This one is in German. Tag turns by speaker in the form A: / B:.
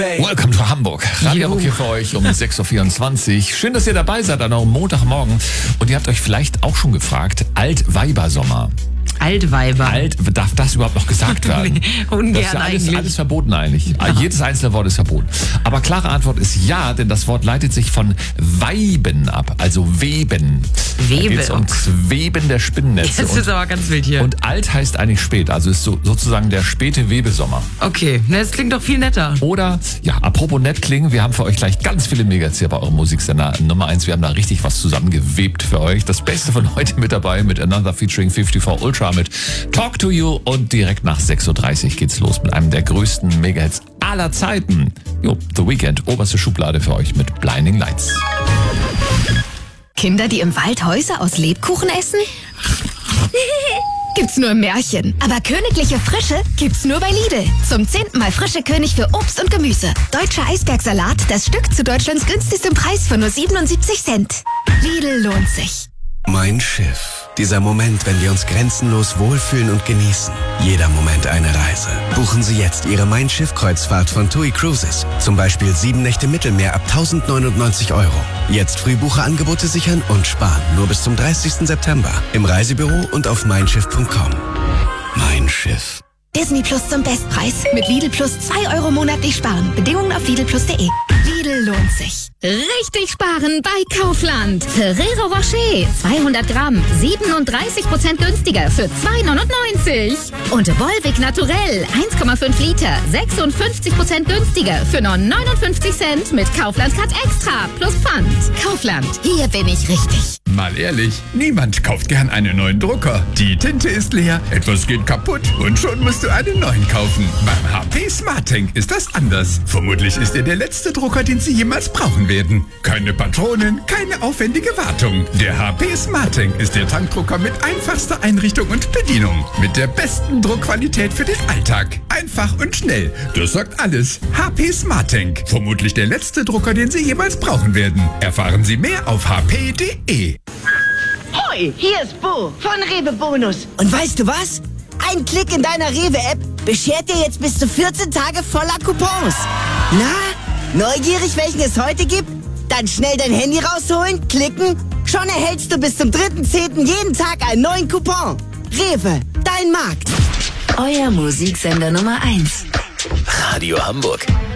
A: Welcome to Hamburg. Radio Hamburg hier für euch um 6.24 Uhr. Schön, dass ihr dabei seid an eurem Montagmorgen. Und ihr habt euch vielleicht auch schon gefragt, Altweibersommer.
B: Altweiber.
A: Darf das überhaupt noch gesagt werden?
B: Ungern
A: das ist ja
B: eigentlich.
A: alles verboten eigentlich.
B: Ja.
A: Jedes einzelne Wort ist verboten. Aber klare Antwort ist ja, denn das Wort leitet sich von Weiben ab, also Weben.
B: Webe.
A: Da geht's ums Weben der Spinnennetze.
B: Das ist aber ganz wild hier.
A: Und alt heißt eigentlich spät, also ist sozusagen der späte Webesommer.
B: Okay, das klingt doch viel netter.
A: Oder, ja, apropos nett klingen, wir haben für euch gleich ganz viele Megahits hier bei eurem Musiksender Nummer 1. Wir haben da richtig was zusammengewebt für euch. Das Beste von heute mit dabei mit Another featuring 54 Ultra mit Talk to You. Und direkt nach 6.30 Uhr geht's los mit einem der größten Megahits aller Zeiten. Jo, The Weeknd, oberste Schublade für euch mit Blinding Lights.
C: Kinder, die im Wald Häuser aus Lebkuchen essen? Gibt's nur im Märchen. Aber königliche Frische gibt's nur bei Lidl. Zum 10. Mal frische König für Obst und Gemüse. Deutscher Eisbergsalat, das Stück zu Deutschlands günstigstem Preis von nur 77 Cent. Lidl lohnt sich.
D: Mein Schiff. Dieser Moment, wenn wir uns grenzenlos wohlfühlen und genießen. Jeder Moment eine Reise. Buchen Sie jetzt Ihre Mein Schiff-Kreuzfahrt von TUI Cruises. Zum Beispiel 7 Nächte Mittelmeer ab 1.099 €. Jetzt Frühbucherangebote sichern und sparen. Nur bis zum 30. September. Im Reisebüro und auf meinschiff.com. Mein Schiff.
C: Disney Plus zum Bestpreis. Mit Lidl Plus 2 € monatlich sparen. Bedingungen auf lidlplus.de. Lidl lohnt sich.
E: Richtig sparen bei Kaufland. Ferrero Rocher 200 Gramm 37% günstiger für 2,99 €. Und Volvic Naturell 1,5 Liter 56% günstiger für nur 59 Cent mit Kaufland Card Extra plus Pfand. Kaufland, hier bin ich richtig.
F: Mal ehrlich, niemand kauft gern einen neuen Drucker. Die Tinte ist leer, etwas geht kaputt und schon musst du einen neuen kaufen. Beim HP SmartTank ist das anders. Vermutlich ist er der letzte Drucker, den Sie jemals brauchen werden. Keine Patronen, keine aufwendige Wartung. Der HP SmartTank ist der Tankdrucker mit einfachster Einrichtung und Bedienung. Mit der besten Druckqualität für den Alltag. Einfach und schnell. Das sagt alles. HP SmartTank. Vermutlich der letzte Drucker, den Sie jemals brauchen werden. Erfahren Sie mehr auf hp.de.
G: Hoi, hier ist Bo von Rewe Bonus. Und weißt du was? Ein Klick in deiner Rewe-App beschert dir jetzt bis zu 14 Tage voller Coupons. Na, neugierig, welchen es heute gibt? Dann schnell dein Handy rausholen, klicken. Schon erhältst du bis zum 3.10. jeden Tag einen neuen Coupon. Rewe, dein Markt.
C: Euer Musiksender Nummer 1.
D: Radio Hamburg.